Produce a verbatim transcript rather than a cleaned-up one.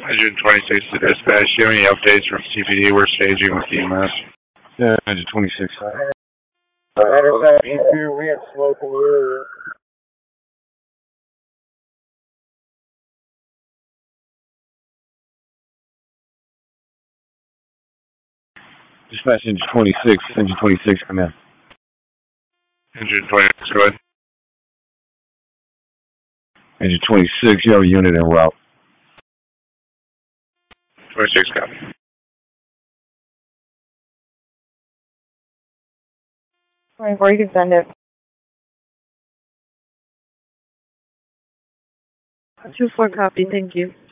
Engine twenty-six to dispatch. Do you have any updates from C P D? We're staging with E M S. Yeah, engine twenty-six. I don't have E two. We have smoke in the area. Dispatch engine twenty-six. Engine twenty-six, come in. Engine twenty-six, go ahead. Engine twenty-six, you have a unit en route. twenty-six, copy. twenty-four, you can send it. two four, copy, thank you.